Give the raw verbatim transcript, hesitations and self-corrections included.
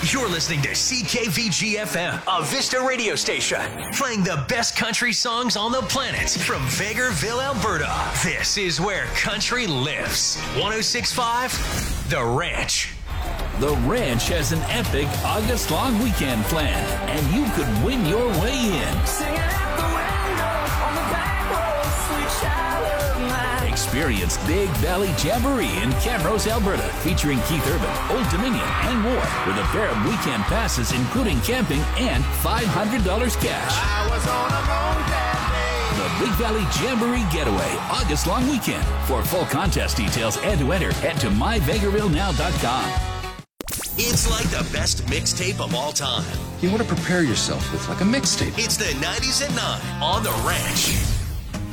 You're listening to C K V G F M, a Vista radio station, playing the best country songs on the planet from Vegreville, Alberta. This is where country lives. one oh six point five, The Ranch. The Ranch has an epic August-long weekend planned, and you could win your way in. Singing out the window on the back road, sweet child of mine. Experience Big Valley Jamboree in Camrose, Alberta, featuring Keith Urban, Old Dominion, and more, with a pair of weekend passes including camping and five hundred dollars cash. I was on a road that day. The Big Valley Jamboree Getaway, August-long weekend. For full contest details and to enter, head to my vegreville now dot com. It's like the best mixtape of all time. You want to prepare yourself with like a mixtape. It's the nineties at nine on The Ranch.